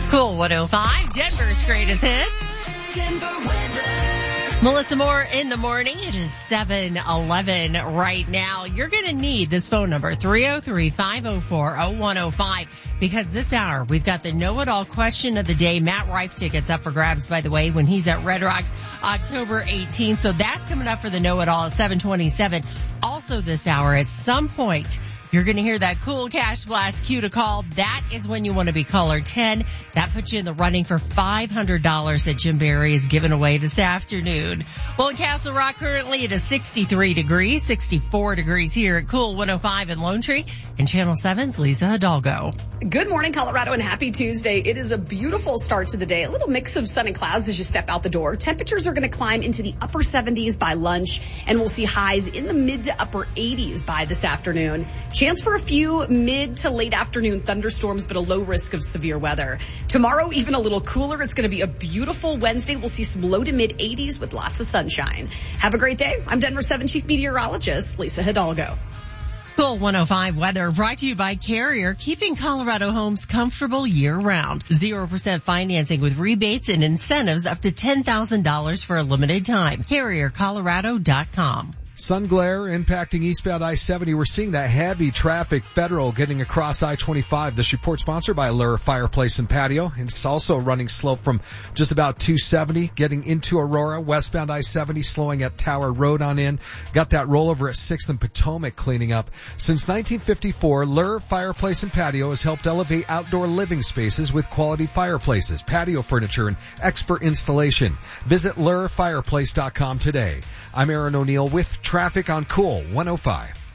Cool 105, Denver's greatest hits. Denver weather. Melissa Moore in the morning. It is 7:11 right now. You're going to need this phone number, 303-504-0105, because this hour we've got the know-it-all question of the day. Matt Rife tickets up for grabs, by the way, when he's at Red Rocks October 18th. So that's coming up for the know-it-all at 7:27. Also this hour, at some point, you're going to hear that cool Cash Blast cue to call. That is when you want to be caller 10. That puts you in the running for $500 that Jim Barry is giving away this afternoon. Well, in Castle Rock, currently it is 63 degrees, 64 degrees here at Cool 105 in Lone Tree. And Channel 7's Lisa Hidalgo. Good morning, Colorado, and happy Tuesday. It is a beautiful start to the day. A little mix of sun and clouds as you step out the door. Temperatures are going to climb into the upper 70s by lunch, and we'll see highs in the mid to upper 80s by this afternoon. Chance for a few mid to late afternoon thunderstorms, but a low risk of severe weather. Tomorrow, even a little cooler. It's going to be a beautiful Wednesday. We'll see some low to mid 80s with lots of sunshine. Have a great day. I'm Denver 7 Chief Meteorologist Lisa Hidalgo. Cool 105 weather brought to you by Carrier, keeping Colorado homes comfortable year-round. 0% financing with rebates and incentives up to $10,000 for a limited time. CarrierColorado.com. Sun glare impacting eastbound I-70. We're seeing that heavy traffic federal getting across I-25. This report sponsored by Lure Fireplace and Patio. And it's also running slow from just about 270 getting into Aurora. Westbound I-70 slowing at Tower Road on in. Got that rollover at 6th and Potomac cleaning up. Since 1954, Lure Fireplace and Patio has helped elevate outdoor living spaces with quality fireplaces, patio furniture, and expert installation. Visit lurefireplace.com today. I'm Aaron O'Neill with traffic on Cool 105.